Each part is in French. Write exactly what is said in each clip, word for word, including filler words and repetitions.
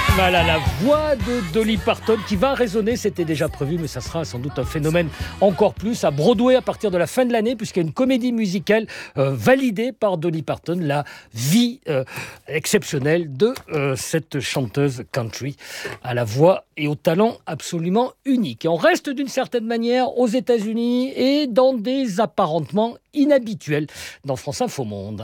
Voilà la voix de Dolly Parton qui va résonner, c'était déjà prévu, mais ça sera sans doute un phénomène encore plus à Broadway à partir de la fin de l'année, puisqu'il y a une comédie musicale euh, validée par Dolly Parton, la vie euh, exceptionnelle de euh, cette chanteuse country à la voix et au talent absolument unique. Et on reste d'une certaine manière aux États-Unis et dans des apparentements inhabituels dans France Info Monde.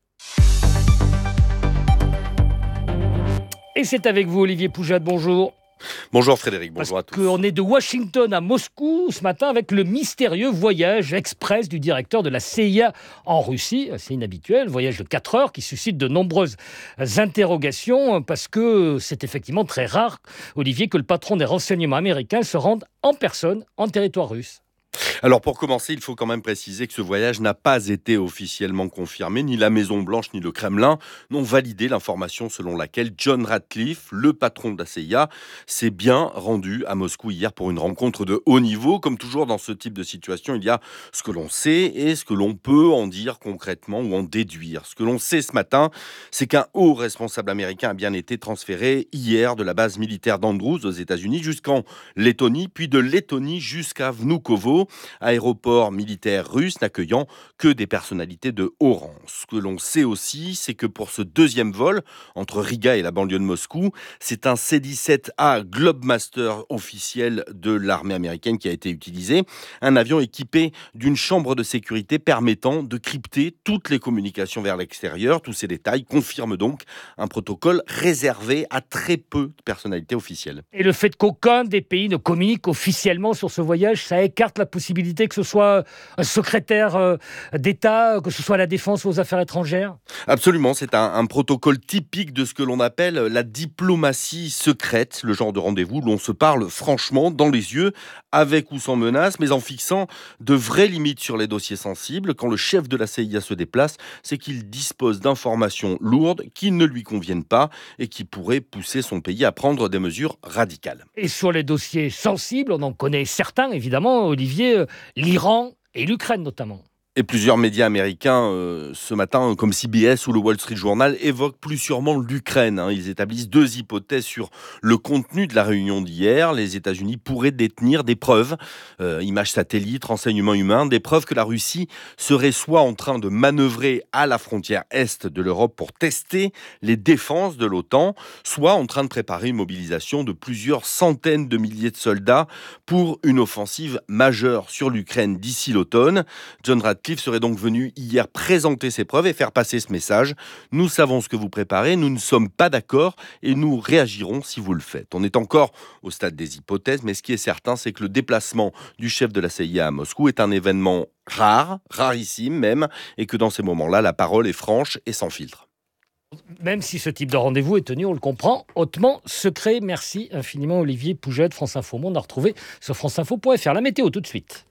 Et c'est avec vous, Olivier Poujade, bonjour. Bonjour Frédéric, bonjour Parce à tous. qu'on est de Washington à Moscou ce matin avec le mystérieux voyage express du directeur de la C I A en Russie. C'est inhabituel, voyage de quatre heures qui suscite de nombreuses interrogations parce que c'est effectivement très rare, Olivier, que le patron des renseignements américains se rende en personne en territoire russe. Alors pour commencer, il faut quand même préciser que ce voyage n'a pas été officiellement confirmé. Ni la Maison-Blanche ni le Kremlin n'ont validé l'information selon laquelle John Ratcliffe, le patron de la C I A, s'est bien rendu à Moscou hier pour une rencontre de haut niveau. Comme toujours dans ce type de situation, il y a ce que l'on sait et ce que l'on peut en dire concrètement ou en déduire. Ce que l'on sait ce matin, c'est qu'un haut responsable américain a bien été transféré hier de la base militaire d'Andrews aux États-Unis jusqu'en Lettonie, puis de Lettonie jusqu'à Vnukovo, aéroport militaire russe n'accueillant que des personnalités de haut rang. Ce que l'on sait aussi, c'est que pour ce deuxième vol entre Riga et la banlieue de Moscou, c'est un C dix-sept A Globemaster officiel de l'armée américaine qui a été utilisé, un avion équipé d'une chambre de sécurité permettant de crypter toutes les communications vers l'extérieur. Tous ces détails confirment donc un protocole réservé à très peu de personnalités officielles. Et le fait qu'aucun des pays ne communique officiellement sur ce voyage, ça écarte la possibilité que ce soit un secrétaire euh, d'État, que ce soit la défense ou aux affaires étrangères ? Absolument, c'est un, un protocole typique de ce que l'on appelle la diplomatie secrète, le genre de rendez-vous où l'on se parle franchement, dans les yeux, avec ou sans menace, mais en fixant de vraies limites sur les dossiers sensibles. Quand le chef de la C I A se déplace, c'est qu'il dispose d'informations lourdes qui ne lui conviennent pas et qui pourraient pousser son pays à prendre des mesures radicales. Et sur les dossiers sensibles, on en connaît certains, évidemment, Olivier, euh, l'Iran et l'Ukraine notamment. Et plusieurs médias américains, euh, ce matin, comme C B S ou le Wall Street Journal, évoquent plus sûrement l'Ukraine. Hein. Ils établissent deux hypothèses sur le contenu de la réunion d'hier. Les États-Unis pourraient détenir des preuves, euh, images satellites, renseignements humains, des preuves que la Russie serait soit en train de manœuvrer à la frontière est de l'Europe pour tester les défenses de l'OTAN, soit en train de préparer une mobilisation de plusieurs centaines de milliers de soldats pour une offensive majeure sur l'Ukraine d'ici l'automne. John Ratcliffe serait donc venu hier présenter ses preuves et faire passer ce message. Nous savons ce que vous préparez, nous ne sommes pas d'accord et nous réagirons si vous le faites. On est encore au stade des hypothèses, mais ce qui est certain, c'est que le déplacement du chef de la C I A à Moscou est un événement rare, rarissime même, et que dans ces moments-là, la parole est franche et sans filtre. Même si ce type de rendez-vous est tenu, on le comprend, hautement secret. Merci infiniment Olivier Poujade, France Info Monde, à retrouver sur franceinfo point f r. La météo tout de suite.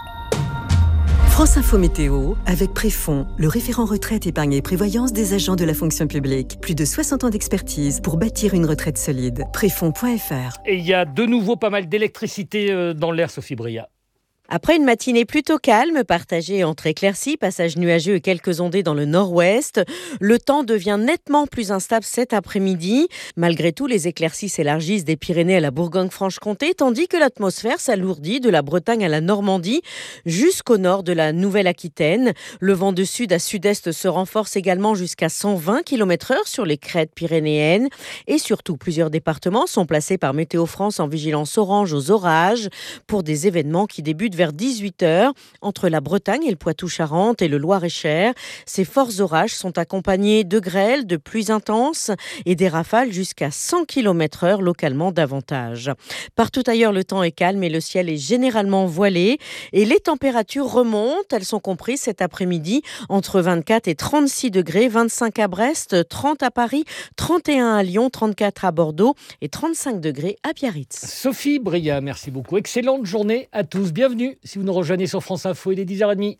France Info Météo, avec Préfond, le référent retraite, épargne et prévoyance des agents de la fonction publique. Plus de soixante ans d'expertise pour bâtir une retraite solide. Préfond point f r. Et il y a de nouveau pas mal d'électricité dans l'air, Sophie Bria. Après une matinée plutôt calme, partagée entre éclaircies, passages nuageux et quelques ondées dans le nord-ouest, le temps devient nettement plus instable cet après-midi. Malgré tout, les éclaircies s'élargissent des Pyrénées à la Bourgogne-Franche-Comté, tandis que l'atmosphère s'alourdit de la Bretagne à la Normandie jusqu'au nord de la Nouvelle-Aquitaine. Le vent de sud à sud-est se renforce également jusqu'à cent vingt kilomètres heure sur les crêtes pyrénéennes. Et surtout, plusieurs départements sont placés par Météo France en vigilance orange aux orages pour des événements qui débutent vers dix-huit heures, entre la Bretagne et le Poitou-Charentes et le Loir-et-Cher. Ces forts orages sont accompagnés de grêles, de pluies intenses et des rafales jusqu'à cent kilomètres heure, localement davantage. Partout ailleurs, le temps est calme et le ciel est généralement voilé. Et les températures remontent. Elles sont comprises cet après-midi entre vingt-quatre et trente-six degrés, vingt-cinq à Brest, trente à Paris, trente et un à Lyon, trente-quatre à Bordeaux et trente-cinq degrés à Biarritz. Sophie Bria, merci beaucoup. Excellente journée à tous. Bienvenue si vous nous rejoignez sur France Info, il est dix heures trente.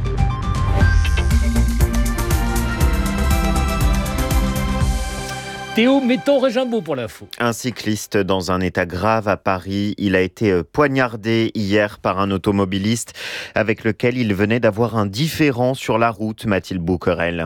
Théo Metton-Régimbaud pour l'info. Un cycliste dans un état grave à Paris. Il a été poignardé hier par un automobiliste avec lequel il venait d'avoir un différend sur la route, Mathilde Bouquerel.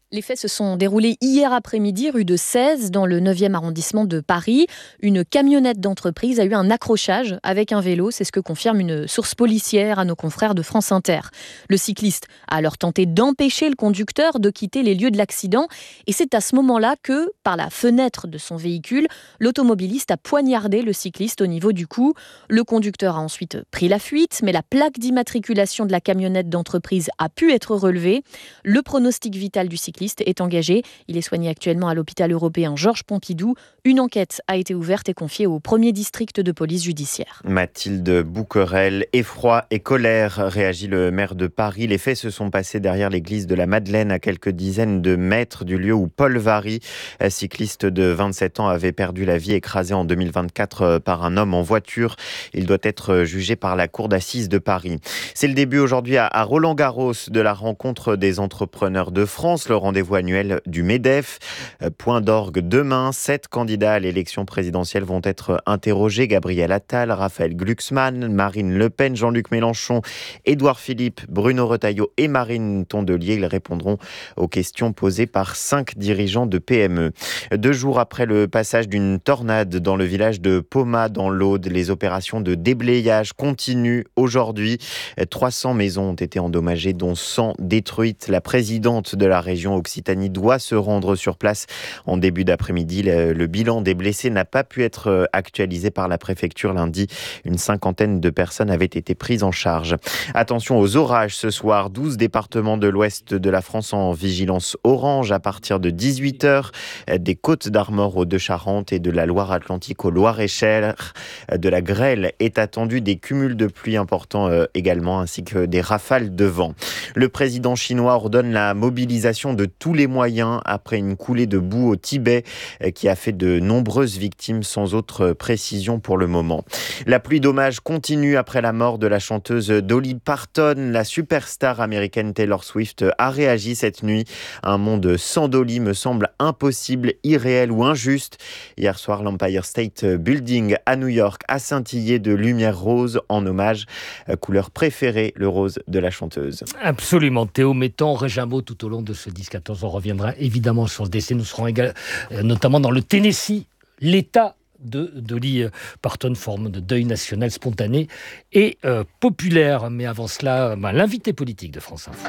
Les faits se sont déroulés hier après-midi, rue de seize, dans le neuvième arrondissement de Paris. Une camionnette d'entreprise a eu un accrochage avec un vélo. C'est ce que confirme une source policière à nos confrères de France Inter. Le cycliste a alors tenté d'empêcher le conducteur de quitter les lieux de l'accident. Et c'est à ce moment-là que, par la fenêtre de son véhicule, l'automobiliste a poignardé le cycliste au niveau du cou. Le conducteur a ensuite pris la fuite, mais la plaque d'immatriculation de la camionnette d'entreprise a pu être relevée. Le pronostic vital du cycliste est engagé. Il est soigné actuellement à l'hôpital européen Georges Pompidou. Une enquête a été ouverte et confiée au premier district de police judiciaire. Mathilde Bouquerel, effroi et colère, réagit le maire de Paris. Les faits se sont passés derrière l'église de la Madeleine, à quelques dizaines de mètres du lieu où Paul Vary, cycliste de vingt-sept ans, avait perdu la vie écrasé en deux mille vingt-quatre par un homme en voiture. Il doit être jugé par la cour d'assises de Paris. C'est le début aujourd'hui à Roland-Garros de la rencontre des entrepreneurs de France, le rendez-vous annuel du MEDEF. Point d'orgue demain, sept candidats à l'élection présidentielle vont être interrogés. Gabriel Attal, Raphaël Glucksmann, Marine Le Pen, Jean-Luc Mélenchon, Édouard Philippe, Bruno Retailleau et Marine Tondelier. Ils répondront aux questions posées par cinq dirigeants de P M E. Deux jours après le passage d'une tornade dans le village de Poma, dans l'Aude, les opérations de déblayage continuent aujourd'hui. trois cents maisons ont été endommagées, dont cent détruites. La présidente de la région Occitanie doit se rendre sur place en début d'après-midi. Le, le bilan des blessés n'a pas pu être actualisé par la préfecture lundi. Une cinquantaine de personnes avaient été prises en charge. Attention aux orages ce soir. douze départements de l'ouest de la France en vigilance orange à partir de dix-huit heures. Des Côtes d'Armor aux Deux-Charentes et de la Loire-Atlantique au Loir-et-Cher. De la grêle est attendue, des cumuls de pluie importants également, ainsi que des rafales de vent. Le président chinois ordonne la mobilisation de tous les moyens après une coulée de boue au Tibet qui a fait de nombreuses victimes sans autre précision pour le moment. La pluie d'hommage continue après la mort de la chanteuse Dolly Parton. La superstar américaine Taylor Swift a réagi cette nuit. Un monde sans Dolly me semble impossible, irréel ou injuste. Hier soir, l'Empire State Building à New York a scintillé de lumière rose en hommage, couleur préférée, le rose de la chanteuse. Absolument. Théo, mettons un mot tout au long de ce dix quatorze. On reviendra évidemment sur ce décès. Nous serons égal, euh, notamment dans le Tennessee. L'état de Dolly Parton, forme de deuil national spontané et euh, populaire. Mais avant cela, ben, l'invité politique de France Info.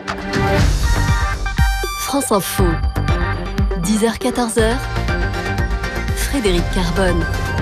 France Info, dix heures quatorze heures, Frédéric Carbone.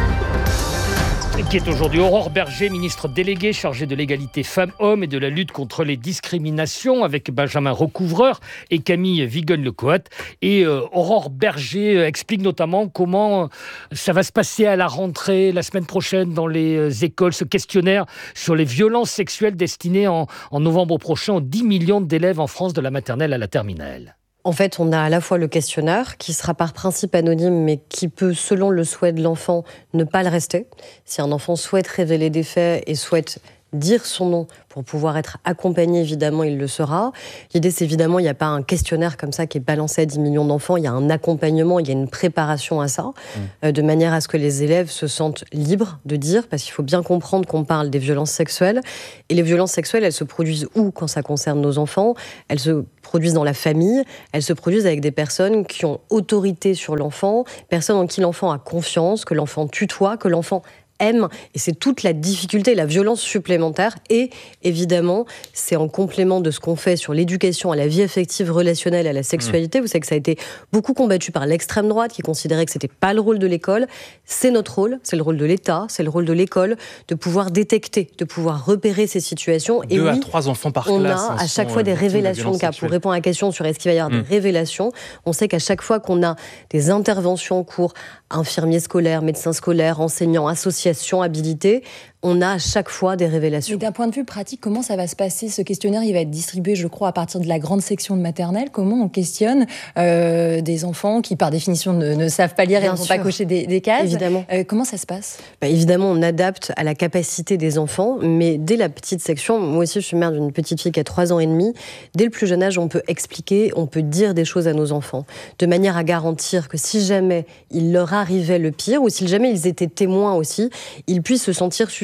Qui est aujourd'hui Aurore Berger, ministre déléguée chargée de l'égalité femmes-hommes et de la lutte contre les discriminations, avec Benjamin Recouvreur et Camille Vigonne-Lecoat. Et euh, Aurore Berger explique notamment comment ça va se passer à la rentrée la semaine prochaine dans les euh, écoles, ce questionnaire sur les violences sexuelles destiné en, en novembre prochain aux dix millions d'élèves en France de la maternelle à la terminale. En fait, on a à la fois le questionnaire, qui sera par principe anonyme, mais qui peut, selon le souhait de l'enfant, ne pas le rester. Si un enfant souhaite révéler des faits et souhaite dire son nom pour pouvoir être accompagné, évidemment, il le sera. L'idée, c'est évidemment, il n'y a pas un questionnaire comme ça qui est balancé à dix millions d'enfants. Il y a un accompagnement, il y a une préparation à ça, mmh. euh, de manière à ce que les élèves se sentent libres de dire, parce qu'il faut bien comprendre qu'on parle des violences sexuelles. Et les violences sexuelles, elles se produisent où quand ça concerne nos enfants ? Elles se produisent dans la famille, elles se produisent avec des personnes qui ont autorité sur l'enfant, personnes en qui l'enfant a confiance, que l'enfant tutoie, que l'enfant aime, et c'est toute la difficulté, la violence supplémentaire, et évidemment, c'est en complément de ce qu'on fait sur l'éducation à la vie affective, relationnelle, à la sexualité. Mmh. Vous savez que ça a été beaucoup combattu par l'extrême droite, qui considérait que c'était pas le rôle de l'école. C'est notre rôle, c'est le rôle de l'État, c'est le rôle de l'école, de pouvoir détecter, de pouvoir repérer ces situations. Deux et oui, à trois enfants par on classe. On a à chaque fois des révélations de cas. Pour répondre à la question sur est-ce qu'il va y avoir mmh. des révélations, on sait qu'à chaque fois qu'on a des interventions en cours, infirmiers scolaires, médecins scolaires, enseignants, associations habilitées, on a à chaque fois des révélations. Et d'un point de vue pratique, comment ça va se passer ? Ce questionnaire, il va être distribué, je crois, à partir de la grande section de maternelle. Comment on questionne euh, des enfants qui, par définition, ne, ne savent pas lire Bien et ne vont pas cocher des, des cases ? Évidemment. Euh, comment ça se passe ? bah, Évidemment, on adapte à la capacité des enfants, mais dès la petite section, moi aussi je suis mère d'une petite fille qui a trois ans et demi, dès le plus jeune âge, on peut expliquer, on peut dire des choses à nos enfants, de manière à garantir que si jamais il leur arrivait le pire, ou si jamais ils étaient témoins aussi, ils puissent se sentir suffisamment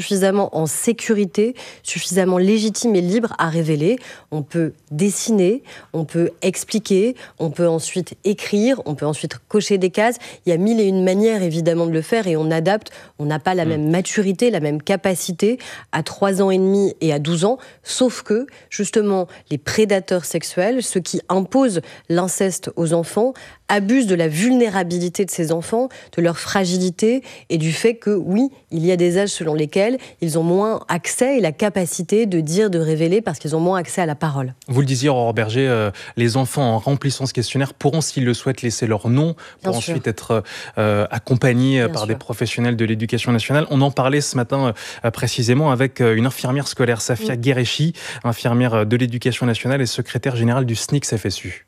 suffisamment en sécurité, suffisamment légitime et libre à révéler. On peut dessiner, on peut expliquer, on peut ensuite écrire, on peut ensuite cocher des cases. Il y a mille et une manières évidemment de le faire et on adapte. On n'a pas la mmh. même maturité, la même capacité à trois ans et demi et à douze ans, sauf que justement les prédateurs sexuels, ceux qui imposent l'inceste aux enfants, abusent de la vulnérabilité de ces enfants, de leur fragilité et du fait que, oui, il y a des âges selon lesquels ils ont moins accès et la capacité de dire, de révéler, parce qu'ils ont moins accès à la parole. Vous le disiez, Aurore Berger, euh, les enfants, en remplissant ce questionnaire, pourront, s'ils le souhaitent, laisser leur nom pour Bien ensuite sûr. être euh, accompagnés Bien par sûr. des professionnels de l'éducation nationale. On en parlait ce matin euh, précisément avec euh, une infirmière scolaire, Safia mmh. Guéréchi, infirmière de l'éducation nationale et secrétaire générale du S N I C F S U.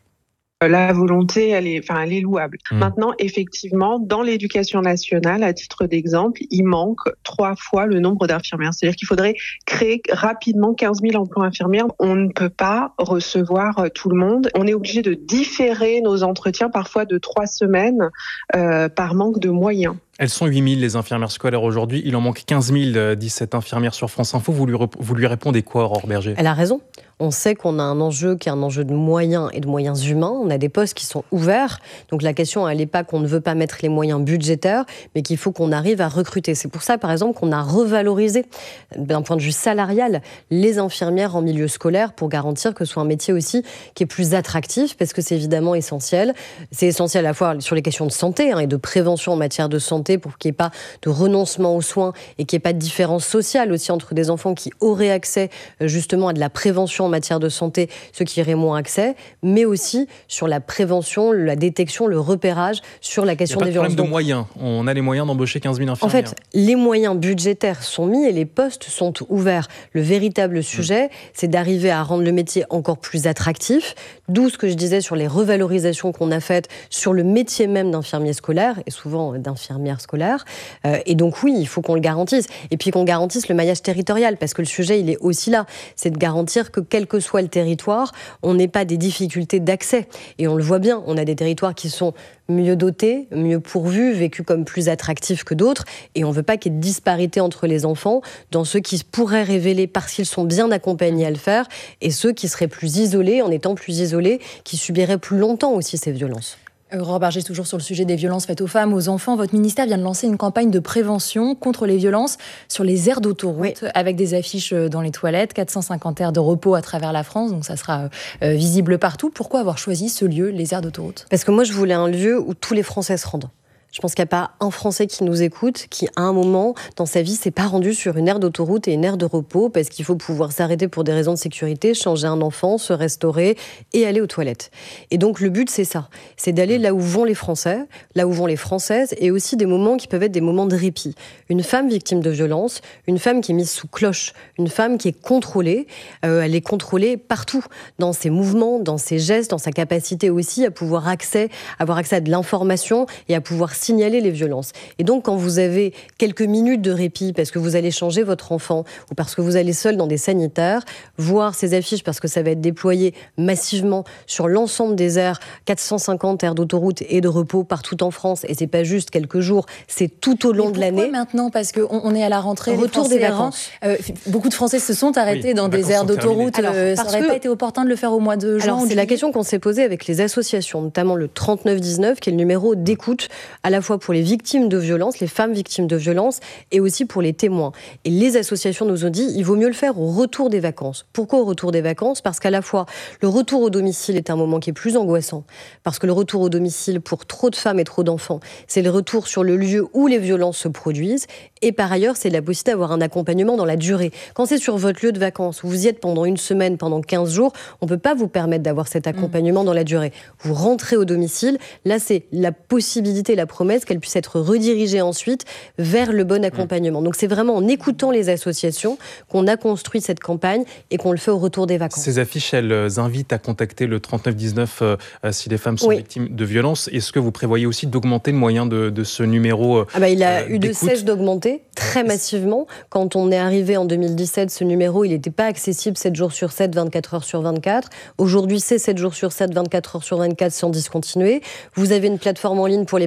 La volonté, elle est, enfin, elle est louable. Mmh. Maintenant, effectivement, dans l'éducation nationale, à titre d'exemple, il manque trois fois le nombre d'infirmières. C'est-à-dire qu'il faudrait créer rapidement quinze mille emplois infirmières. On ne peut pas recevoir tout le monde. On est obligé de différer nos entretiens parfois de trois semaines euh, par manque de moyens. Elles sont huit mille les infirmières scolaires aujourd'hui. Il en manque quinze mille dix-sept infirmières sur France Info. Vous lui, vous lui répondez quoi, Aurore Berger ? Elle a raison. On sait qu'on a un enjeu qui est un enjeu de moyens et de moyens humains. On a des postes qui sont ouverts. Donc la question, elle n'est pas qu'on ne veut pas mettre les moyens budgétaires, mais qu'il faut qu'on arrive à recruter. C'est pour ça, par exemple, qu'on a revalorisé, d'un point de vue salarial, les infirmières en milieu scolaire pour garantir que ce soit un métier aussi qui est plus attractif, parce que c'est évidemment essentiel. C'est essentiel à la fois sur les questions de santé hein, et de prévention en matière de santé pour qu'il n'y ait pas de renoncement aux soins et qu'il n'y ait pas de différence sociale aussi entre des enfants qui auraient accès justement à de la prévention en matière de santé, ceux qui auraient moins accès, mais aussi sur la prévention, la détection, le repérage, sur la question des violences. Il n'y a pas de problème de moyens. On a les moyens d'embaucher quinze mille infirmières. En fait, les moyens budgétaires sont mis et les postes sont ouverts. Le véritable sujet, mmh. c'est d'arriver à rendre le métier encore plus attractif, d'où ce que je disais sur les revalorisations qu'on a faites sur le métier même d'infirmier scolaire, et souvent d'infirmière scolaire. Euh, et donc oui, il faut qu'on le garantisse. Et puis qu'on garantisse le maillage territorial, parce que le sujet, il est aussi là. C'est de garantir que quel que soit le territoire, on n'ait pas des difficultés d'accès. Et on le voit bien, on a des territoires qui sont mieux dotés, mieux pourvus, vécus comme plus attractifs que d'autres. Et on ne veut pas qu'il y ait de disparité entre les enfants dans ceux qui pourraient révéler parce qu'ils sont bien accompagnés à le faire et ceux qui seraient plus isolés, en étant plus isolés, qui subiraient plus longtemps aussi ces violences. Aurore Berger, toujours sur le sujet des violences faites aux femmes, aux enfants. Votre ministère vient de lancer une campagne de prévention contre les violences sur les aires d'autoroute, oui. avec des affiches dans les toilettes, quatre cent cinquante aires de repos à travers la France, donc ça sera euh, visible partout. Pourquoi avoir choisi ce lieu, les aires d'autoroute ? Parce que moi, je voulais un lieu où tous les Français se rendent. Je pense qu'il n'y a pas un Français qui nous écoute qui, à un moment dans sa vie, s'est pas rendu sur une aire d'autoroute et une aire de repos parce qu'il faut pouvoir s'arrêter pour des raisons de sécurité, changer un enfant, se restaurer et aller aux toilettes. Et donc, le but, c'est ça. C'est d'aller là où vont les Français, là où vont les Françaises et aussi des moments qui peuvent être des moments de répit. Une femme victime de violence, une femme qui est mise sous cloche, une femme qui est contrôlée, euh, elle est contrôlée partout, dans ses mouvements, dans ses gestes, dans sa capacité aussi à pouvoir accès, avoir accès à de l'information et à pouvoir signaler les violences. Et donc, quand vous avez quelques minutes de répit parce que vous allez changer votre enfant ou parce que vous allez seul dans des sanitaires, voir ces affiches parce que ça va être déployé massivement sur l'ensemble des aires, quatre cent cinquante aires d'autoroute et de repos partout en France, et c'est pas juste quelques jours, c'est tout au long de l'année. Maintenant, parce qu'on on est à la rentrée, retour des vacances. Euh, beaucoup de Français se sont arrêtés oui, dans des aires d'autoroute. Alors, euh, ça n'aurait que... pas été opportun de le faire au mois de juin. Alors, c'est la question qu'on s'est posée avec les associations, notamment le trente-neuf dix-neuf, qui est le numéro d'écoute à la fois pour les victimes de violences, les femmes victimes de violences, et aussi pour les témoins. Et les associations nous ont dit il vaut mieux le faire au retour des vacances. Pourquoi au retour des vacances ? Parce qu'à la fois, le retour au domicile est un moment qui est plus angoissant. Parce que le retour au domicile, pour trop de femmes et trop d'enfants, c'est le retour sur le lieu où les violences se produisent. Et par ailleurs, c'est la possibilité d'avoir un accompagnement dans la durée. Quand c'est sur votre lieu de vacances, vous y êtes pendant une semaine, pendant quinze jours, on ne peut pas vous permettre d'avoir cet accompagnement mmh. dans la durée. Vous rentrez au domicile, là c'est la possibilité, la promesse qu'elle puisse être redirigée ensuite vers le bon accompagnement. Donc c'est vraiment en écoutant les associations qu'on a construit cette campagne et qu'on le fait au retour des vacances. Ces affiches, elles invitent à contacter le trente-neuf dix-neuf euh, si les femmes sont oui. victimes de violences. Est-ce que vous prévoyez aussi d'augmenter le moyen de, de ce numéro euh, ah bah, Il a euh, eu de cesse d'augmenter très massivement. Quand on est arrivé en deux mille dix-sept, ce numéro, il n'était pas accessible sept jours sur sept, vingt-quatre heures sur vingt-quatre. Aujourd'hui, c'est sept jours sur sept, vingt-quatre heures sur vingt-quatre sans discontinuer. Vous avez une plateforme en ligne pour les personnes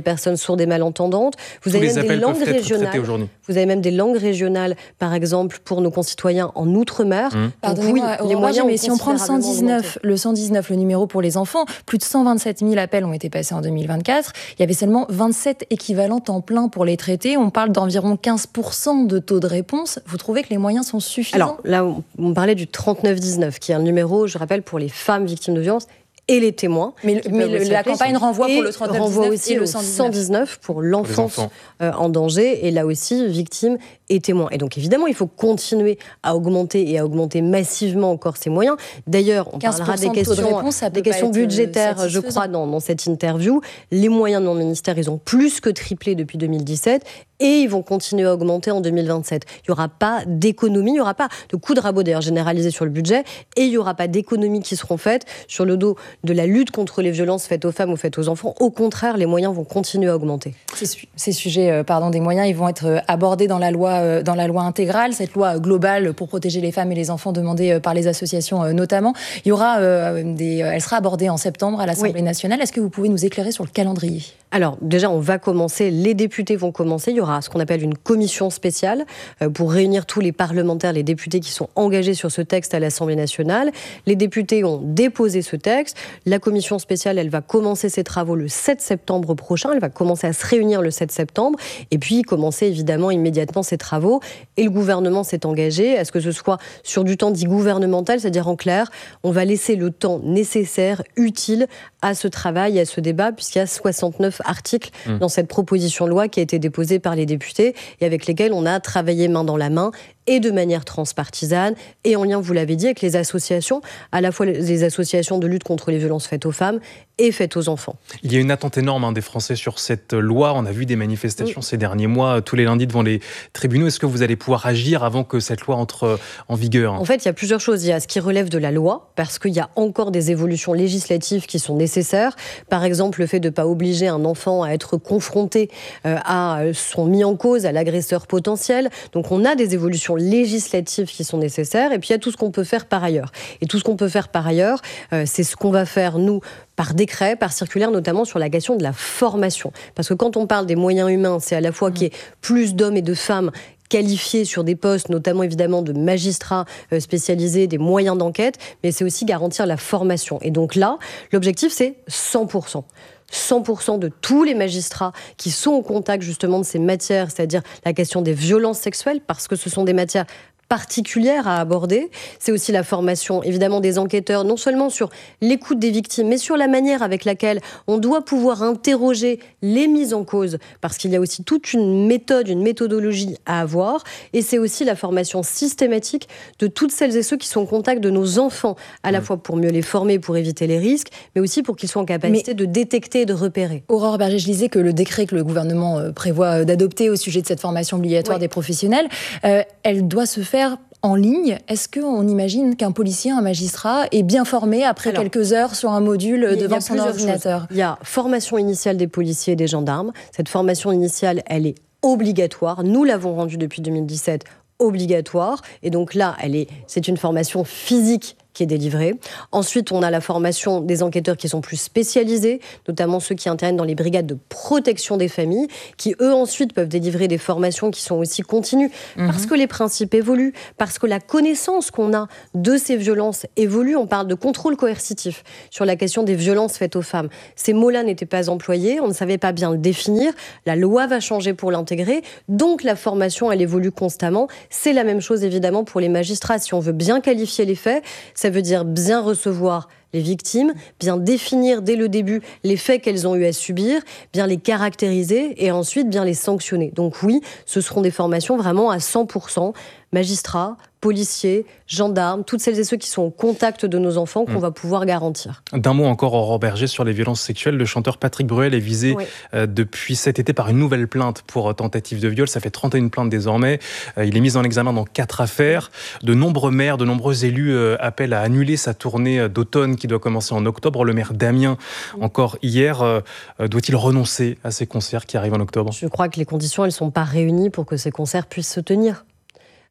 sourdes et malentendantes. Vous Tous avez les même des appels langues peuvent être régionales. traités aujourd'hui. Vous avez même des langues régionales, par exemple, pour nos concitoyens en Outre-mer. Mmh. Pardonnez-moi, oui, les moyens mais si on prend le cent dix-neuf, augmenté. le cent dix-neuf, le numéro pour les enfants, plus de cent vingt-sept mille appels ont été passés en deux mille vingt-quatre. Il y avait seulement vingt-sept équivalents temps plein pour les traiter. On parle d'environ quinze pour cent de taux de réponse. Vous trouvez que les moyens sont suffisants ? Alors là, on parlait du trente-neuf dix-neuf, qui est un numéro, je rappelle, pour les femmes victimes de violences et les témoins. Mais, mais le, la campagne renvoie pour le trente-neuf dix-neuf renvoie aussi et le au cent dix-neuf pour l'enfance euh, en danger, et là aussi victimes et témoins. Et donc évidemment, il faut continuer à augmenter et à augmenter massivement encore ces moyens. D'ailleurs, on parlera des questions, de réponse, des questions budgétaires, je crois, dans, dans cette interview. Les moyens de mon ministère, ils ont plus que triplé depuis deux mille dix-sept. Et ils vont continuer à augmenter en deux mille vingt-sept. Il n'y aura pas d'économie, il n'y aura pas de coup de rabot d'ailleurs généralisé sur le budget, et il n'y aura pas d'économies qui seront faites sur le dos de la lutte contre les violences faites aux femmes ou faites aux enfants. Au contraire, les moyens vont continuer à augmenter. Ces, su- ces sujets euh, pardon, des moyens, ils vont être abordés dans la loi, euh, dans la loi intégrale, cette loi globale pour protéger les femmes et les enfants demandée euh, par les associations euh, notamment. Il y aura euh, des, euh, elle sera abordée en septembre à l'Assemblée oui. nationale. Est-ce que vous pouvez nous éclairer sur le calendrier ? Alors déjà, on va commencer, les députés vont commencer, il y aura ce qu'on appelle une commission spéciale euh, pour réunir tous les parlementaires, les députés qui sont engagés sur ce texte à l'Assemblée nationale. Les députés ont déposé ce texte. La commission spéciale, elle va commencer ses travaux le sept septembre prochain, elle va commencer à se réunir le sept septembre, et puis commencer évidemment immédiatement ses travaux. Et le gouvernement s'est engagé à ce que ce soit sur du temps dit gouvernemental, c'est-à-dire en clair, on va laisser le temps nécessaire, utile à ce travail, à ce débat, puisqu'il y a soixante-neuf articles mmh. dans cette proposition de loi qui a été déposée par les députés et avec lesquels on a travaillé main dans la main et de manière transpartisane et en lien, vous l'avez dit, avec les associations, à la fois les associations de lutte contre les violences faites aux femmes et faites aux enfants. Il y a une attente énorme hein, des Français sur cette loi. On a vu des manifestations oui. ces derniers mois, tous les lundis devant les tribunaux. Est-ce que vous allez pouvoir agir avant que cette loi entre en vigueur ? En fait, il y a plusieurs choses. Il y a ce qui relève de la loi, parce qu'il y a encore des évolutions législatives qui sont nécessaires. Par exemple, le fait de ne pas obliger un enfant à être confronté euh, à son mis en cause, à l'agresseur potentiel. Donc on a des évolutions législatives qui sont nécessaires, et puis il y a tout ce qu'on peut faire par ailleurs. Et tout ce qu'on peut faire par ailleurs, euh, c'est ce qu'on va faire, nous, par décret, par circulaire, notamment sur la question de la formation. Parce que quand on parle des moyens humains, c'est à la fois qu'il y ait plus d'hommes et de femmes qualifiés sur des postes, notamment évidemment de magistrats euh, spécialisés, des moyens d'enquête, mais c'est aussi garantir la formation. Et donc là, l'objectif, c'est cent pour cent. cent pour cent de tous les magistrats qui sont au contact justement de ces matières, c'est-à-dire la question des violences sexuelles, parce que ce sont des matières particulière à aborder. C'est aussi la formation, évidemment, des enquêteurs, non seulement sur l'écoute des victimes, mais sur la manière avec laquelle on doit pouvoir interroger les mises en cause, parce qu'il y a aussi toute une méthode, une méthodologie à avoir. Et c'est aussi la formation systématique de toutes celles et ceux qui sont au contact de nos enfants, à la fois pour mieux les former, pour éviter les risques, mais aussi pour qu'ils soient en capacité mais de détecter et de repérer. Aurore Berger, je lisais que le décret que le gouvernement prévoit d'adopter au sujet de cette formation obligatoire oui. des professionnels, euh, elle doit se faire en ligne. Est-ce qu'on imagine qu'un policier, un magistrat est bien formé après Alors, quelques heures sur un module devant son ordinateur ? Choses. Il y a formation initiale des policiers et des gendarmes. Cette formation initiale, elle est obligatoire. Nous l'avons rendue depuis deux mille dix-sept obligatoire. Et donc là, elle est, c'est une formation physique qui est délivrée. Ensuite, on a la formation des enquêteurs qui sont plus spécialisés, notamment ceux qui interviennent dans les brigades de protection des familles, qui eux ensuite peuvent délivrer des formations qui sont aussi continues, mmh. parce que les principes évoluent, parce que la connaissance qu'on a de ces violences évolue. On parle de contrôle coercitif sur la question des violences faites aux femmes. Ces mots-là n'étaient pas employés, on ne savait pas bien le définir, la loi va changer pour l'intégrer, donc la formation, elle évolue constamment. C'est la même chose évidemment pour les magistrats. Si on veut bien qualifier les faits, ça veut dire bien recevoir les victimes, bien définir dès le début les faits qu'elles ont eu à subir, bien les caractériser et ensuite bien les sanctionner. Donc oui, ce seront des formations vraiment à cent pour cent magistrats, policiers, gendarmes, toutes celles et ceux qui sont au contact de nos enfants qu'on mmh. va pouvoir garantir. D'un mot encore, Aurore Berger, sur les violences sexuelles. Le chanteur Patrick Bruel est visé oui. euh, depuis cet été par une nouvelle plainte pour euh, tentative de viol. Ça fait trente et une plaintes désormais. Euh, il est mis en examen dans quatre affaires. De nombreux maires, de nombreux élus euh, appellent à annuler sa tournée d'automne qui doit commencer en octobre. Le maire d'Amiens, mmh. encore hier, euh, doit-il renoncer à ces concerts qui arrivent en octobre ? Je crois que les conditions, elles ne sont pas réunies pour que ces concerts puissent se tenir.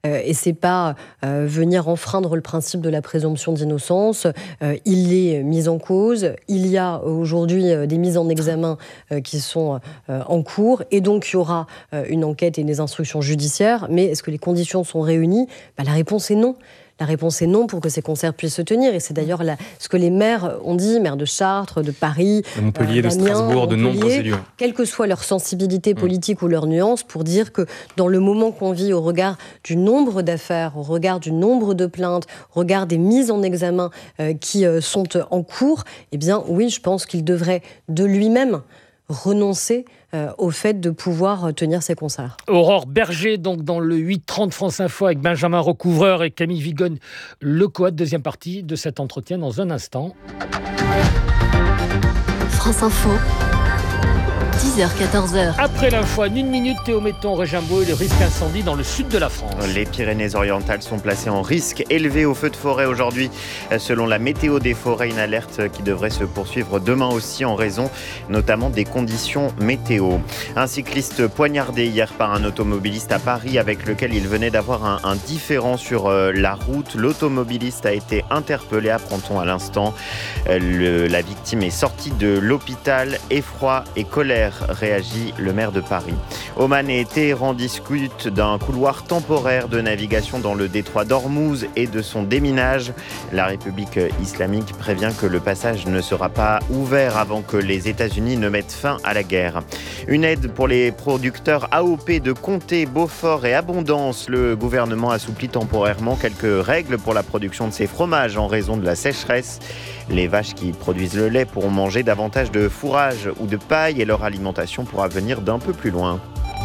euh, et c'est pas euh, venir enfreindre le principe de la présomption d'innocence. Euh, il est mis en cause. Il y a aujourd'hui euh, des mises en examen euh, qui sont euh, en cours, et donc il y aura euh, une enquête et des instructions judiciaires. Mais est-ce que les conditions sont réunies ? Bah, la réponse est non. La réponse est non pour que ces concerts puissent se tenir. Et c'est d'ailleurs la, ce que les maires ont dit, maires de Chartres, de Paris, de Montpellier, euh, de Strasbourg, de nombreux élus. Quelle que soit leur sensibilité politique mmh. ou leur nuance, pour dire que dans le moment qu'on vit, au regard du nombre d'affaires, au regard du nombre de plaintes, au regard des mises en examen euh, qui euh, sont en cours, eh bien oui, je pense qu'il devrait de lui-même renoncer euh, au fait de pouvoir tenir ces concerts. Aurore Berger, donc dans le huit trente France Info avec Benjamin Recouvreur et Camille Vigonne, le Coat, deuxième partie de cet entretien dans un instant. France Info, dix heures quatorze heures. Après l'info, en une minute, Théo Metton, Régimbaud et le risque incendie dans le sud de la France. Les Pyrénées-Orientales sont placées en risque élevé au feu de forêt aujourd'hui. Selon la météo des forêts, une alerte qui devrait se poursuivre demain aussi en raison notamment des conditions météo. Un cycliste poignardé hier par un automobiliste à Paris avec lequel il venait d'avoir un, un différend sur euh, la route. L'automobiliste a été interpellé, apprend-on à l'instant. Le, la victime est sortie de l'hôpital. Effroi et colère, réagit le maire de Paris. Oman et Téhéran discutent d'un couloir temporaire de navigation dans le détroit d'Ormuz et de son déminage. La République islamique prévient que le passage ne sera pas ouvert avant que les États-Unis ne mettent fin à la guerre. Une aide pour les producteurs A O P de Comté, Beaufort et Abondance. Le gouvernement assouplit temporairement quelques règles pour la production de ces fromages en raison de la sécheresse. Les vaches qui produisent le lait pourront manger davantage de fourrage ou de paille et leur alimentation pourra venir d'un peu plus loin.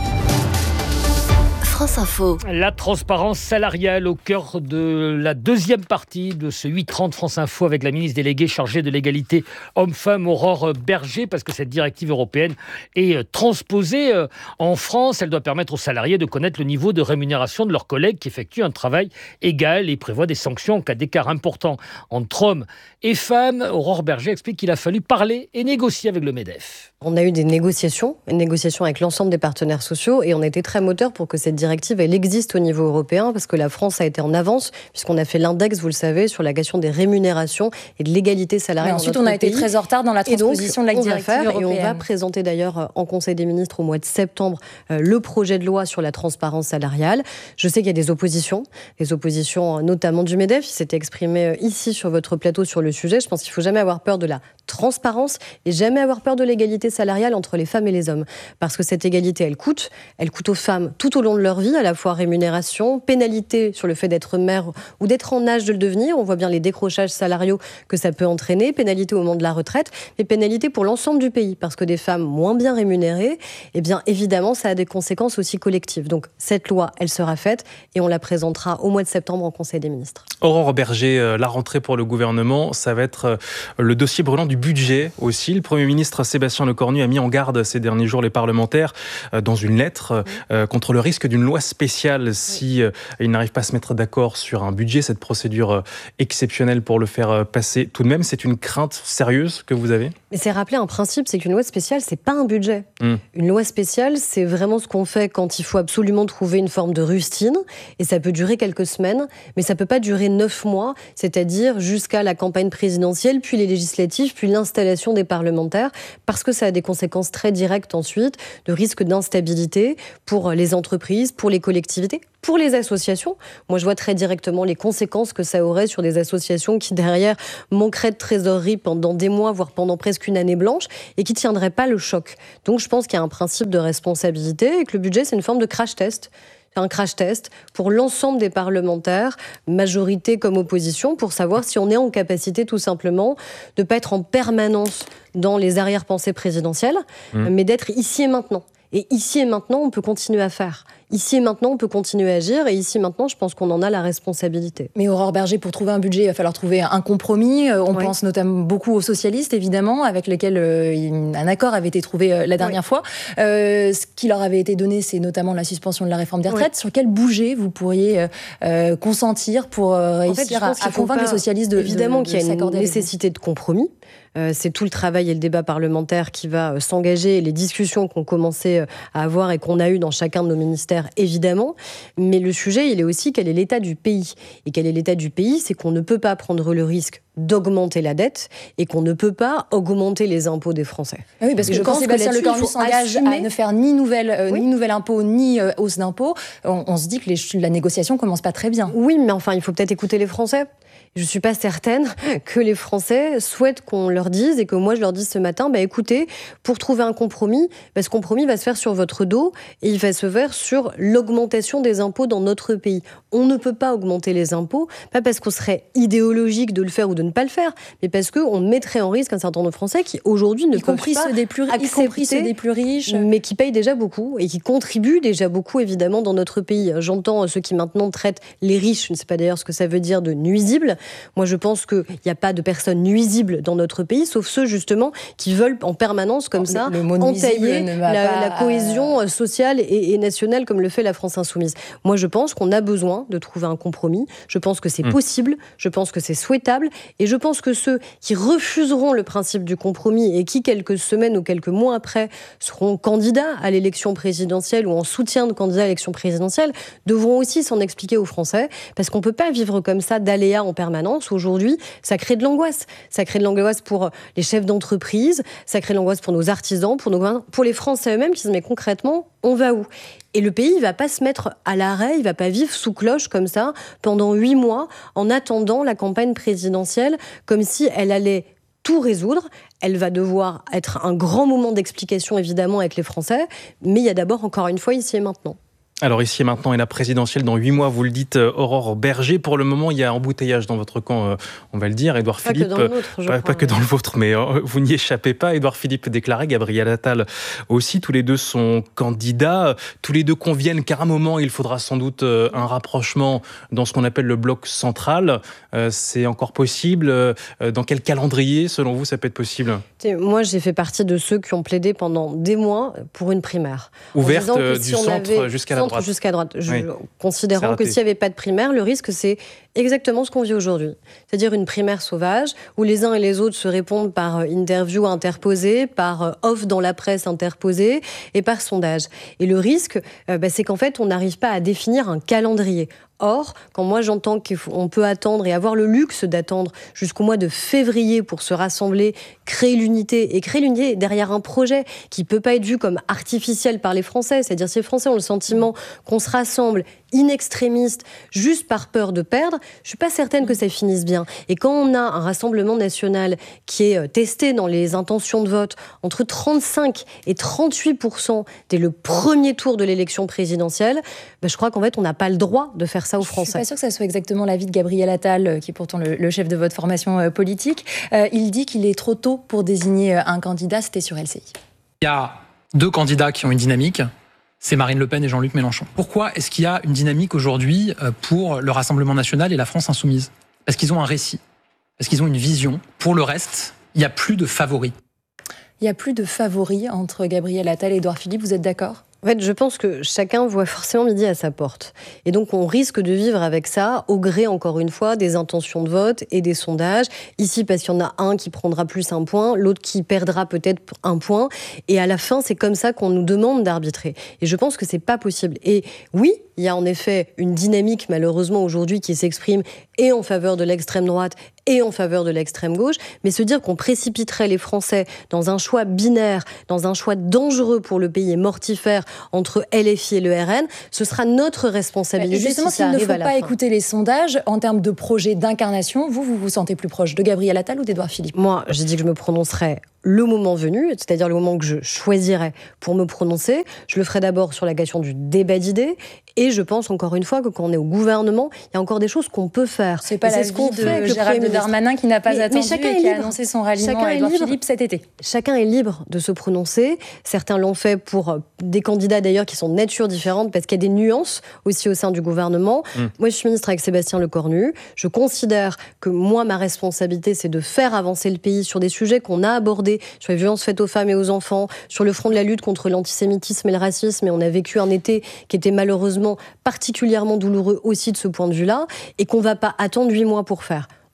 France Info. La transparence salariale au cœur de la deuxième partie de ce huit trente France Info avec la ministre déléguée chargée de l'égalité homme-femme, Aurore Berger, parce que cette directive européenne est transposée en France. Elle doit permettre aux salariés de connaître le niveau de rémunération de leurs collègues qui effectuent un travail égal et prévoit des sanctions en cas d'écart important entre hommes et femmes. Aurore Berger explique qu'il a fallu parler et négocier avec le MEDEF. On a eu des négociations, une négociation avec l'ensemble des partenaires sociaux, et on a été très moteur pour que cette directive, elle existe au niveau européen, parce que la France a été en avance, puisqu'on a fait l'index, vous le savez, sur la question des rémunérations et de l'égalité salariale. Mais ensuite, on a été très en retard dans la transposition donc, de la directive faire, européenne. Et on va présenter d'ailleurs en Conseil des ministres au mois de septembre euh, le projet de loi sur la transparence salariale. Je sais qu'il y a des oppositions, des oppositions notamment du MEDEF, qui s'était exprimé ici sur votre plateau sur le sujet. Je pense qu'il ne faut jamais avoir peur de la transparence et jamais avoir peur de l'égalité salariale entre les femmes et les hommes. Parce que cette égalité, elle coûte. Elle coûte aux femmes tout au long de leur vie, à la fois rémunération, pénalité sur le fait d'être mère ou d'être en âge de le devenir. On voit bien les décrochages salariaux que ça peut entraîner, pénalité au moment de la retraite, mais pénalité pour l'ensemble du pays. Parce que des femmes moins bien rémunérées, eh bien évidemment, ça a des conséquences aussi collectives. Donc cette loi, elle sera faite et on la présentera au mois de septembre en Conseil des ministres. Aurore Berger, la rentrée pour le gouvernement, ça va être le dossier brûlant du budget aussi. Le Premier ministre Sébastien Lecornu a mis en garde ces derniers jours les parlementaires dans une lettre oui. contre le risque d'une loi spéciale si oui. ils n'arrivent pas à se mettre d'accord sur un budget, cette procédure exceptionnelle pour le faire passer. Tout de même, c'est une crainte sérieuse que vous avez ? Mais c'est rappeler un principe, c'est qu'une loi spéciale, c'est pas un budget. Mmh. Une loi spéciale, c'est vraiment ce qu'on fait quand il faut absolument trouver une forme de rustine, et ça peut durer quelques semaines, mais ça peut pas durer neuf mois, c'est-à-dire jusqu'à la campagne présidentielle, puis les législatives, puis l'installation des parlementaires, parce que ça a des conséquences très directes ensuite, de risque d'instabilité pour les entreprises, pour les collectivités, pour les associations. Moi, je vois très directement les conséquences que ça aurait sur des associations qui, derrière, manqueraient de trésorerie pendant des mois, voire pendant presque une année blanche, et qui ne tiendraient pas le choc. Donc, je pense qu'il y a un principe de responsabilité et que le budget, c'est une forme de crash test. C'est un crash test pour l'ensemble des parlementaires, majorité comme opposition, pour savoir si on est en capacité, tout simplement, de ne pas être en permanence dans les arrière-pensées présidentielles, mmh. mais d'être ici et maintenant. Et ici et maintenant, on peut continuer à faire. Ici et maintenant, on peut continuer à agir. Et ici et maintenant, je pense qu'on en a la responsabilité. Mais Aurore Berger, pour trouver un budget, il va falloir trouver un compromis. On oui. pense notamment beaucoup aux socialistes, évidemment, avec lesquels euh, un accord avait été trouvé euh, la dernière oui. fois. Euh, ce qui leur avait été donné, c'est notamment la suspension de la réforme des retraites. Oui. Sur quel budget vous pourriez euh, consentir pour euh, réussir en fait, à, à convaincre pas, les socialistes de évidemment de, de qu'il y a une nécessité de compromis. Euh, c'est tout le travail et le débat parlementaire qui va euh, s'engager, et les discussions qu'on commençait euh, à avoir et qu'on a eues dans chacun de nos ministères, évidemment. Mais le sujet, il est aussi quel est l'état du pays. Et quel est l'état du pays, c'est qu'on ne peut pas prendre le risque d'augmenter la dette et qu'on ne peut pas augmenter les impôts des Français. Ah oui, parce que je quand Sébastien Lecornu s'engage assumer... à ne faire ni nouvel, euh, oui. ni nouvel impôt, ni euh, hausse d'impôt, on, on se dit que les, la négociation commence pas très bien. Oui, mais enfin, il faut peut-être écouter les Français. Je ne suis pas certaine que les Français souhaitent qu'on leur dise, et que moi je leur dise ce matin, bah écoutez, pour trouver un compromis, bah ce compromis va se faire sur votre dos et il va se faire sur l'augmentation des impôts dans notre pays. On ne peut pas augmenter les impôts, pas parce qu'on serait idéologique de le faire ou de ne pas le faire, mais parce qu'on mettrait en risque un certain nombre de Français qui aujourd'hui ne y peuvent compris pas ceux des plus, accepter, y compris ceux des plus riches, mais qui payent déjà beaucoup et qui contribuent déjà beaucoup évidemment dans notre pays. J'entends ceux qui maintenant traitent les riches, je ne sais pas d'ailleurs ce que ça veut dire, de nuisibles. Moi, je pense qu'il n'y a pas de personnes nuisibles dans notre pays, sauf ceux, justement, qui veulent en permanence, comme ça, le, le entailler la, la cohésion sociale et, et nationale, comme le fait la France Insoumise. Moi, je pense qu'on a besoin de trouver un compromis. Je pense que c'est mmh. possible, je pense que c'est souhaitable, et je pense que ceux qui refuseront le principe du compromis et qui, quelques semaines ou quelques mois après, seront candidats à l'élection présidentielle ou en soutien de candidats à l'élection présidentielle, devront aussi s'en expliquer aux Français, parce qu'on ne peut pas vivre comme ça d'aléas en permanence. Aujourd'hui, ça crée de l'angoisse. Ça crée de l'angoisse pour les chefs d'entreprise, ça crée de l'angoisse pour nos artisans, pour, nos, pour les Français eux-mêmes qui se disent mais concrètement, on va où ? Et le pays ne va pas se mettre à l'arrêt, il ne va pas vivre sous cloche comme ça pendant huit mois en attendant la campagne présidentielle comme si elle allait tout résoudre. Elle va devoir être un grand moment d'explication évidemment avec les Français, mais il y a d'abord encore une fois ici et maintenant. Alors ici et maintenant, et la présidentielle dans huit mois, vous le dites, Aurore Berger. Pour le moment, il y a embouteillage dans votre camp, on va le dire. Édouard pas Philippe, que dans le nôtre, je pas, crois, pas que ouais. dans le vôtre, mais vous n'y échappez pas. Édouard Philippe déclarait, Gabriel Attal aussi. Tous les deux sont candidats. Tous les deux conviennent qu'à un moment, il faudra sans doute un rapprochement dans ce qu'on appelle le bloc central. C'est encore possible. Dans quel calendrier, selon vous, ça peut être possible ? Moi, j'ai fait partie de ceux qui ont plaidé pendant des mois pour une primaire. Ouverte du si centre jusqu'à la droite. Jusqu'à droite. Je, oui. Considérant que s'il n'y avait pas de primaire, le risque, c'est exactement ce qu'on vit aujourd'hui. C'est-à-dire une primaire sauvage, où les uns et les autres se répondent par interview interposée, par off dans la presse interposée, et par sondage. Et le risque, euh, bah, c'est qu'en fait, on n'arrive pas à définir un calendrier. Or, quand moi j'entends qu'on peut attendre et avoir le luxe d'attendre jusqu'au mois de février pour se rassembler, créer l'unité, et créer l'unité derrière un projet qui ne peut pas être vu comme artificiel par les Français, c'est-à-dire si les Français ont le sentiment qu'on se rassemble in extrémiste, juste par peur de perdre, je ne suis pas certaine que ça finisse bien. Et quand on a un rassemblement national qui est testé dans les intentions de vote entre trente-cinq et trente-huit pour cent dès le premier tour de l'élection présidentielle, ben je crois qu'en fait, on n'a pas le droit de faire ça aux Français. Je ne suis pas sûre que ça soit exactement l'avis de Gabriel Attal, qui est pourtant le, le chef de votre formation euh, politique. Euh, il dit qu'il est trop tôt pour désigner un candidat, c'était sur L C I. Il y a deux candidats qui ont une dynamique. C'est Marine Le Pen et Jean-Luc Mélenchon. Pourquoi est-ce qu'il y a une dynamique aujourd'hui pour le Rassemblement national et la France insoumise ? Parce qu'ils ont un récit, parce qu'ils ont une vision. Pour le reste, il n'y a plus de favoris. Il n'y a plus de favoris entre Gabriel Attal et Édouard Philippe, vous êtes d'accord ? En fait, je pense que chacun voit forcément midi à sa porte. Et donc, on risque de vivre avec ça, au gré, encore une fois, des intentions de vote et des sondages. Ici, parce qu'il y en a un qui prendra plus un point, l'autre qui perdra peut-être un point. Et à la fin, c'est comme ça qu'on nous demande d'arbitrer. Et je pense que c'est pas possible. Et oui, il y a en effet une dynamique, malheureusement, aujourd'hui, qui s'exprime et en faveur de l'extrême droite et en faveur de l'extrême gauche. Mais se dire qu'on précipiterait les Français dans un choix binaire, dans un choix dangereux pour le pays et mortifère entre L F I et le R N, ce sera notre responsabilité. Et justement, si ça s'il ne faut pas fin. écouter les sondages, en termes de projet d'incarnation, vous, vous vous sentez plus proche de Gabriel Attal ou d'Édouard Philippe ? Moi, j'ai dit que je me prononcerais le moment venu, c'est-à-dire le moment que je choisirais pour me prononcer. Je le ferai d'abord sur la question du débat d'idées, et je pense encore une fois que quand on est au gouvernement, il y a encore des choses qu'on peut faire. C'est pas et la c'est ce qu'on vie fait de Gérald Darmanin qui n'a pas mais, attendu mais chacun et est qui a libre. annoncé son ralliement chacun à Édouard libre. Philippe cet été. Chacun est libre de se prononcer. Certains l'ont fait pour des candidats d'ailleurs qui sont de nature différente, parce qu'il y a des nuances aussi au sein du gouvernement. Mmh. Moi, je suis ministre avec Sébastien Lecornu. Je considère que moi, ma responsabilité, c'est de faire avancer le pays sur des sujets qu'on a abordés, sur les violences faites aux femmes et aux enfants, sur le front de la lutte contre l'antisémitisme et le racisme. Et on a vécu un été qui était malheureusement particulièrement douloureux aussi de ce point de vue-là, et qu'on ne va pas attendre huit mois pour faire.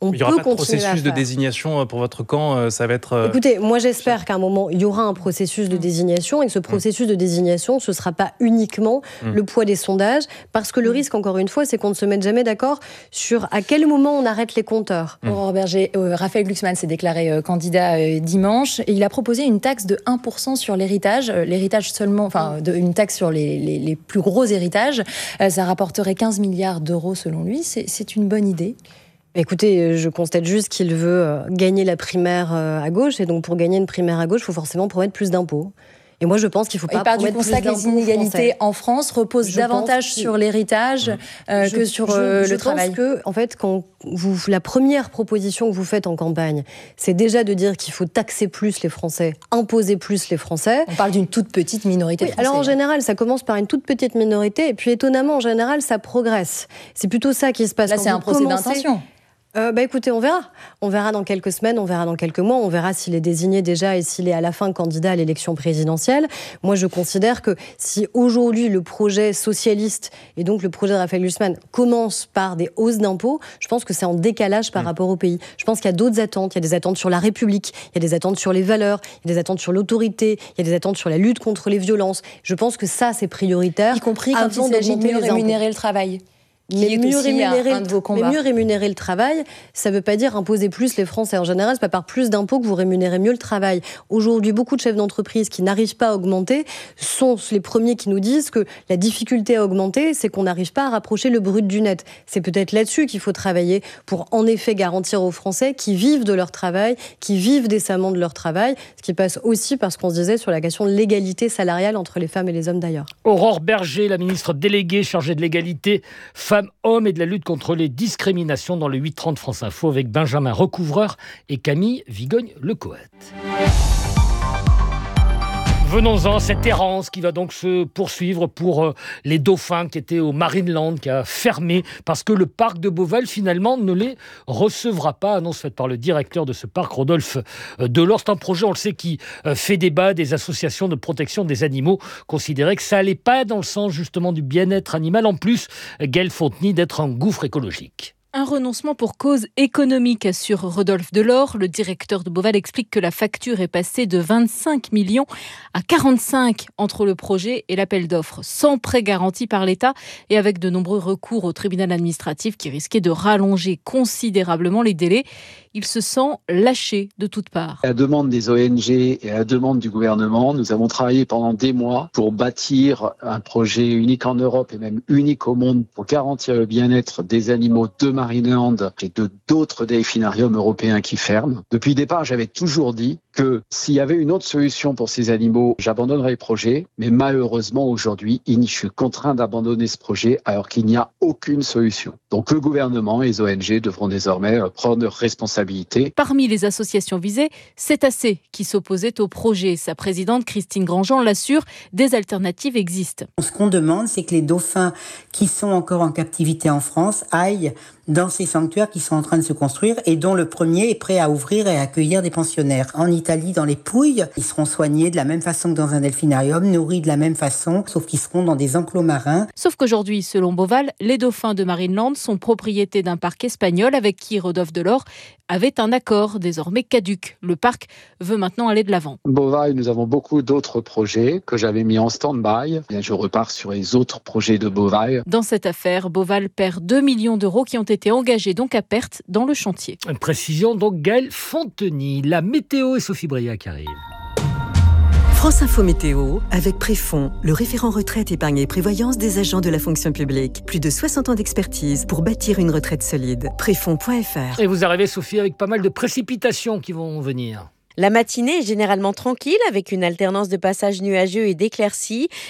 On il n'y aura peut pas de continuer à processus de faire. désignation pour votre camp, ça va être... Écoutez, moi j'espère qu'à un moment, il y aura un processus de désignation et que ce processus de désignation, ce ne sera pas uniquement mmh. le poids des sondages, parce que le risque, encore une fois, c'est qu'on ne se mette jamais d'accord sur à quel moment on arrête les compteurs. Mmh. Aurore Berger, euh, Raphaël Glucksmann s'est déclaré euh, candidat euh, dimanche et il a proposé une taxe de un pour cent sur l'héritage, euh, l'héritage seulement, enfin de, une taxe sur les, les, les plus gros héritages. Euh, ça rapporterait quinze milliards d'euros selon lui. C'est, c'est une bonne idée. Écoutez, je constate juste qu'il veut gagner la primaire à gauche, et donc pour gagner une primaire à gauche, il faut forcément promettre plus d'impôts. Et moi, je pense qu'il ne faut pas promettre plus d'impôts. Il part du constat que les inégalités en France reposent je davantage que... sur l'héritage euh, je, que sur euh, je, le je travail. Je pense que, en fait, quand vous, la première proposition que vous faites en campagne, c'est déjà de dire qu'il faut taxer plus les Français, imposer plus les Français. On parle d'une toute petite minorité oui, de Français. Alors en général, ça commence par une toute petite minorité, et puis étonnamment, en général, ça progresse. C'est plutôt ça qui se passe. Là, quand c'est un procès commencez... d'intention. Euh, bah écoutez, on verra. On verra dans quelques semaines, on verra dans quelques mois, on verra s'il est désigné déjà et s'il est à la fin candidat à l'élection présidentielle. Moi, je considère que si aujourd'hui le projet socialiste et donc le projet de Raphaël Glucksmann commence par des hausses d'impôts, je pense que c'est en décalage par mmh. rapport au pays. Je pense qu'il y a d'autres attentes. Il y a des attentes sur la République, il y a des attentes sur les valeurs, il y a des attentes sur l'autorité, il y a des attentes sur la lutte contre les violences. Je pense que ça, c'est prioritaire. Y compris quand il s'agit de mieux rémunérer le travail. Mais mieux, rémunérer, un de vos combats. mais mieux rémunérer le travail, ça ne veut pas dire imposer plus les Français. En général, ce n'est pas par plus d'impôts que vous rémunérez mieux le travail. Aujourd'hui, beaucoup de chefs d'entreprise qui n'arrivent pas à augmenter sont les premiers qui nous disent que la difficulté à augmenter, c'est qu'on n'arrive pas à rapprocher le brut du net. C'est peut-être là-dessus qu'il faut travailler pour en effet garantir aux Français qui vivent de leur travail, qui vivent décemment de leur travail, ce qui passe aussi par ce qu'on se disait sur la question de l'égalité salariale entre les femmes et les hommes d'ailleurs. Aurore Berger, la ministre déléguée chargée de l'égalité femmes-hommes et de la lutte contre les discriminations dans le huit trente France Info avec Benjamin Recouvreur et Camille Vigogne-Lecoët. Venons-en, cette errance qui va donc se poursuivre pour les dauphins qui étaient au Marineland, qui a fermé parce que le parc de Beauval, finalement, ne les recevra pas. Annonce faite par le directeur de ce parc, Rodolphe Delors. C'est un projet, on le sait, qui fait débat. Des associations de protection des animaux considéraient que ça n'allait pas dans le sens, justement, du bien-être animal. En plus, Gaëlle Fontenay, d'être un gouffre écologique. Un renoncement pour cause économique, assure Rodolphe Delors. Le directeur de Beauval explique que la facture est passée de vingt-cinq millions à quarante-cinq entre le projet et l'appel d'offres, sans prêt garanti par l'État et avec de nombreux recours au tribunal administratif qui risquaient de rallonger considérablement les délais. Il se sent lâché de toutes parts. À la demande des O N G et à la demande du gouvernement, nous avons travaillé pendant des mois pour bâtir un projet unique en Europe et même unique au monde pour garantir le bien-être des animaux de Marineland et de d'autres delphinariums européens qui ferment. Depuis le départ, j'avais toujours dit que s'il y avait une autre solution pour ces animaux, j'abandonnerais le projet. Mais malheureusement, aujourd'hui, je suis contraint d'abandonner ce projet alors qu'il n'y a aucune solution. Donc le gouvernement et les O N G devront désormais prendre leurs responsabilités. Parmi les associations visées, Cétacés qui s'opposait au projet. Sa présidente Christine Grandjean l'assure, des alternatives existent. Ce qu'on demande, c'est que les dauphins qui sont encore en captivité en France aillent dans ces sanctuaires qui sont en train de se construire et dont le premier est prêt à ouvrir et à accueillir des pensionnaires. En Italie, dans les Pouilles, ils seront soignés de la même façon que dans un delphinarium, nourris de la même façon, sauf qu'ils seront dans des enclos marins. Sauf qu'aujourd'hui, selon Beauval, les dauphins de Marineland sont propriétés d'un parc espagnol avec qui Rodolphe Delors avait un accord désormais caduc. Le parc veut maintenant aller de l'avant. Beauval, nous avons beaucoup d'autres projets que j'avais mis en stand-by. Je repars sur les autres projets de Beauval. Dans cette affaire, Beauval perd deux millions d'euros qui ont été engagés donc à perte dans le chantier. Une précision donc Gaëlle Fontenay. La météo et Sophie Breillat qui arrive. France Info Météo avec Préfond, le référent retraite, épargne et prévoyance des agents de la fonction publique. Plus de soixante ans d'expertise pour bâtir une retraite solide. Préfond point F R. Et vous arrivez, Sophie, avec pas mal de précipitations qui vont venir. La matinée est généralement tranquille avec une alternance de passages nuageux et d'éclaircies.